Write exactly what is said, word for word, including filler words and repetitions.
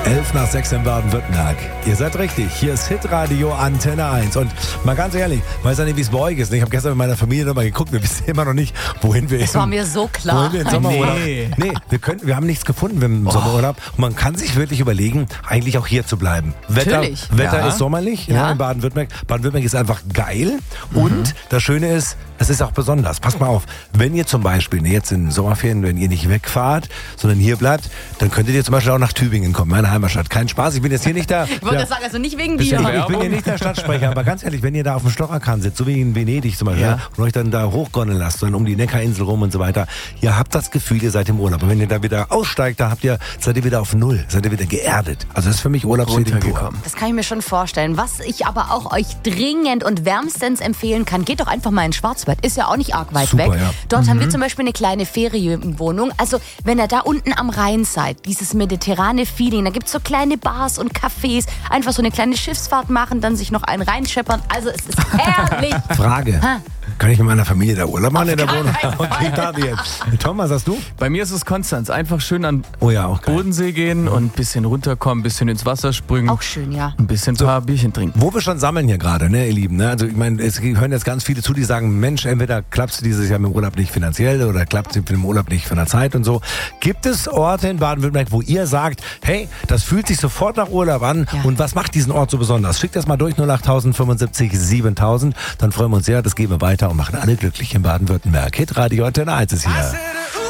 elf nach sechs in Baden-Württemberg. Ihr seid richtig, hier ist Hitradio Antenne eins. Und mal ganz ehrlich, ich weiß ja nicht, wie es bei euch ist. Ich habe gestern mit meiner Familie nochmal geguckt, wir wissen immer noch nicht, wohin wir... Das war mir so klar. Wohin wir im Sommerurlaub... Nee. Nee, wir, können, wir haben nichts gefunden im oh. Sommerurlaub. Und man kann sich wirklich überlegen, eigentlich auch hier zu bleiben. Wetter, Natürlich. Wetter Ja. ist sommerlich, ja. Ja. in Baden-Württemberg. Baden-Württemberg ist einfach geil. Mhm. Und das Schöne ist, es ist auch besonders. Passt mal auf, wenn ihr zum Beispiel, ne, jetzt in den Sommerferien, wenn ihr nicht wegfahrt, sondern hier bleibt, dann könntet ihr zum Beispiel auch nach Tübingen kommen, meine Heimatstadt. Kein Spaß, ich bin jetzt hier nicht da... Ich wollte ja, sagen, also nicht wegen ich dir. bin, ich bin hier nicht der Stadtsprecher, aber ganz ehrlich, wenn ihr da auf dem Stocherkahn sitzt, so wie in Venedig zum Beispiel, Ja. ja, und euch dann da hochgondeln lasst, dann um die Neckarinsel rum und so weiter, ihr habt das Gefühl, ihr seid im Urlaub. Und wenn ihr da wieder aussteigt, da habt ihr, seid ihr wieder auf Null, seid ihr wieder geerdet. Also das ist für mich Urlaubsfeeling pur. Runtergekommen. Das kann ich mir schon vorstellen. Was ich aber auch euch dringend und wärmstens empfehlen kann, geht doch einfach mal in Schwarzwald. Ist ja auch nicht arg weit Super, weg. ja. Dort haben wir zum Beispiel eine kleine Ferienwohnung. Also wenn ihr da unten am Rhein seid, dieses mediterrane Feeling, da gibt's so kleine Bars und Cafés, einfach so eine kleine Schiffsfahrt machen, dann sich noch einen reinscheppern. Also es ist herrlich. Frage. Ha. Kann ich mit meiner Familie da Urlaub machen in der keinen Wohnung? Fall. Okay, da jetzt. Thomas, hast du? Bei mir ist es Konstanz. Einfach schön an Oh ja, auch geil. Bodensee gehen und ein bisschen runterkommen, ein bisschen ins Wasser springen, Auch schön, ja. ein bisschen ein paar Bierchen trinken. Wo wir schon sammeln hier gerade, ne, ihr Lieben. Ne? Also ich meine, es hören jetzt ganz viele zu, die sagen, Mensch, entweder klappst du dieses Jahr mit dem Urlaub nicht finanziell oder klappt es mit dem Urlaub nicht von der Zeit und so. Gibt es Orte in Baden-Württemberg, wo ihr sagt, hey, das fühlt sich sofort nach Urlaub an Ja. und was macht diesen Ort so besonders? Schickt das mal durch null acht fünfundsiebzig siebentausend, dann freuen wir uns sehr, das geben wir weiter und machen alle glücklich in Baden-Württemberg. Hitradio Antenne eins ist hier.